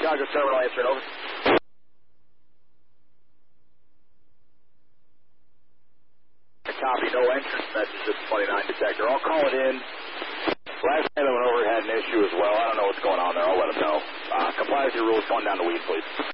Chicago terminal answering, over. Copy, no entrance message at 29 detector. I'll call it in. Last time I went over had an issue as well. I don't know what's going on there. I'll let them know. Comply with your rules. Going down to weed, please.